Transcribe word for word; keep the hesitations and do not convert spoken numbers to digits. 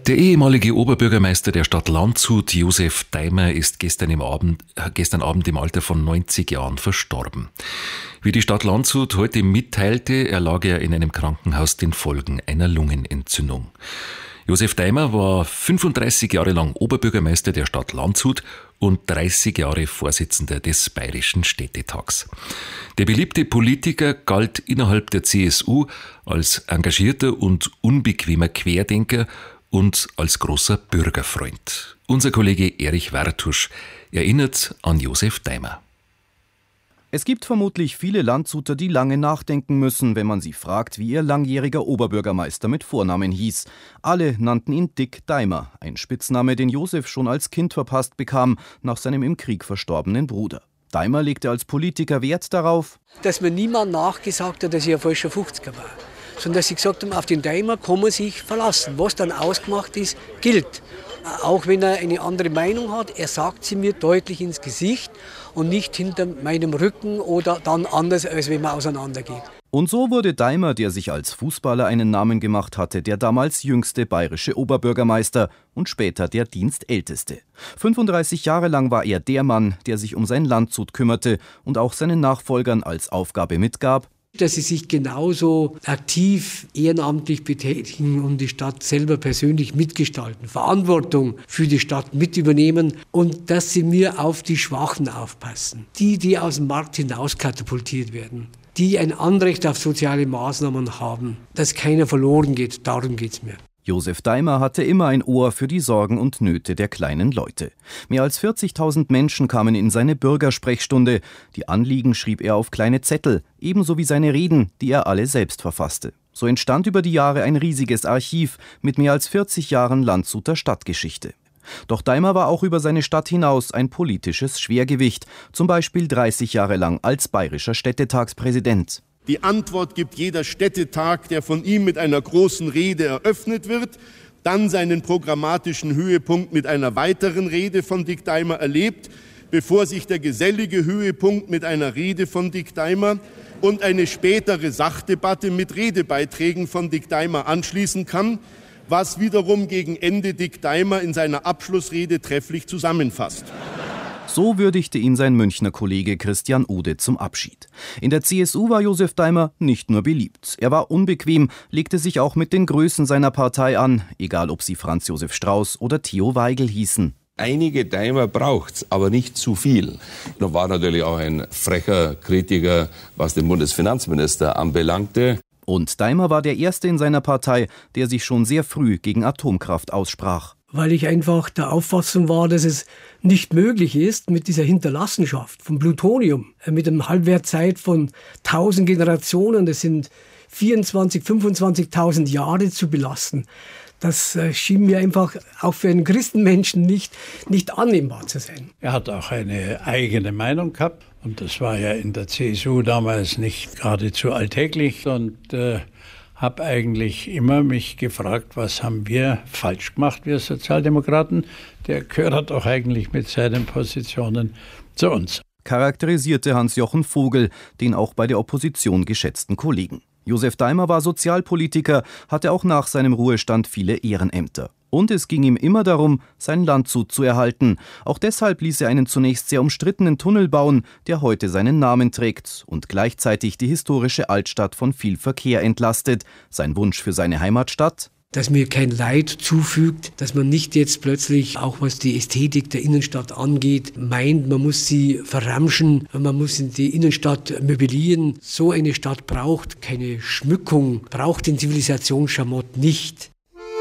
Der ehemalige Oberbürgermeister der Stadt Landshut, Josef Daimer, ist gestern, im Abend, gestern Abend im Alter von neunzig Jahren verstorben. Wie die Stadt Landshut heute mitteilte, erlag er in einem Krankenhaus den Folgen einer Lungenentzündung. Josef Daimer war fünfunddreißig Jahre lang Oberbürgermeister der Stadt Landshut und dreißig Jahre Vorsitzender des Bayerischen Städtetags. Der beliebte Politiker galt innerhalb der C S U als engagierter und unbequemer Querdenker und als großer Bürgerfreund. Unser Kollege Erich Wartusch erinnert an Josef Daimer. Es gibt vermutlich viele Landshuter, die lange nachdenken müssen, wenn man sie fragt, wie ihr langjähriger Oberbürgermeister mit Vornamen hieß. Alle nannten ihn Dick Daimer, ein Spitzname, den Josef schon als Kind verpasst bekam, nach seinem im Krieg verstorbenen Bruder. Daimer legte als Politiker Wert darauf, dass mir niemand nachgesagt hat, dass ich ein falscher fünfziger war, sondern dass sie gesagt haben, auf den Daimer kann man sich verlassen. Was dann ausgemacht ist, gilt. Auch wenn er eine andere Meinung hat, er sagt sie mir deutlich ins Gesicht und nicht hinter meinem Rücken oder dann anders, als wenn man auseinandergeht. Und so wurde Daimer, der sich als Fußballer einen Namen gemacht hatte, der damals jüngste bayerische Oberbürgermeister und später der dienstälteste. fünfunddreißig Jahre lang war er der Mann, der sich um sein Landshut kümmerte und auch seinen Nachfolgern als Aufgabe mitgab, dass sie sich genauso aktiv ehrenamtlich betätigen und die Stadt selber persönlich mitgestalten, Verantwortung für die Stadt mit übernehmen und dass sie mir auf die Schwachen aufpassen. Die, die aus dem Markt hinaus katapultiert werden, die ein Anrecht auf soziale Maßnahmen haben, dass keiner verloren geht, darum geht es mir. Josef Daimer hatte immer ein Ohr für die Sorgen und Nöte der kleinen Leute. Mehr als vierzigtausend Menschen kamen in seine Bürgersprechstunde. Die Anliegen schrieb er auf kleine Zettel, ebenso wie seine Reden, die er alle selbst verfasste. So entstand über die Jahre ein riesiges Archiv mit mehr als vierzig Jahren Landshuter Stadtgeschichte. Doch Daimer war auch über seine Stadt hinaus ein politisches Schwergewicht, zum Beispiel dreißig Jahre lang als bayerischer Städtetagspräsident. Die Antwort gibt jeder Städtetag, der von ihm mit einer großen Rede eröffnet wird, dann seinen programmatischen Höhepunkt mit einer weiteren Rede von Dick Daimer erlebt, bevor sich der gesellige Höhepunkt mit einer Rede von Dick Daimer und eine spätere Sachdebatte mit Redebeiträgen von Dick Daimer anschließen kann, was wiederum gegen Ende Dick Daimer in seiner Abschlussrede trefflich zusammenfasst. So würdigte ihn sein Münchner Kollege Christian Ude zum Abschied. In der C S U war Josef Daimer nicht nur beliebt. Er war unbequem, legte sich auch mit den Größen seiner Partei an, egal ob sie Franz Josef Strauß oder Theo Weigel hießen. Einige Daimer braucht's, aber nicht zu viel. Er war natürlich auch ein frecher Kritiker, was den Bundesfinanzminister anbelangte. Und Daimer war der Erste in seiner Partei, der sich schon sehr früh gegen Atomkraft aussprach. Weil ich einfach der Auffassung war, dass es nicht möglich ist, mit dieser Hinterlassenschaft von Plutonium, mit einer Halbwertzeit von tausend Generationen, das sind vierundzwanzig, fünfundzwanzigtausend Jahre zu belasten. Das schien mir einfach auch für einen Christenmenschen nicht, nicht annehmbar zu sein. Er hat auch eine eigene Meinung gehabt und das war ja in der C S U damals nicht geradezu alltäglich und äh, habe eigentlich immer mich gefragt, was haben wir falsch gemacht, wir Sozialdemokraten. Der gehört auch eigentlich mit seinen Positionen zu uns. Charakterisierte Hans-Jochen Vogel, den auch bei der Opposition geschätzten Kollegen. Josef Daimer war Sozialpolitiker, hatte auch nach seinem Ruhestand viele Ehrenämter. Und es ging ihm immer darum, sein Landshut zu erhalten. Auch deshalb ließ er einen zunächst sehr umstrittenen Tunnel bauen, der heute seinen Namen trägt und gleichzeitig die historische Altstadt von viel Verkehr entlastet. Sein Wunsch für seine Heimatstadt? Dass mir kein Leid zufügt, dass man nicht jetzt plötzlich, auch was die Ästhetik der Innenstadt angeht, meint, man muss sie verramschen, man muss die Innenstadt möblieren. So eine Stadt braucht keine Schmückung, braucht den Zivilisationsschamott nicht.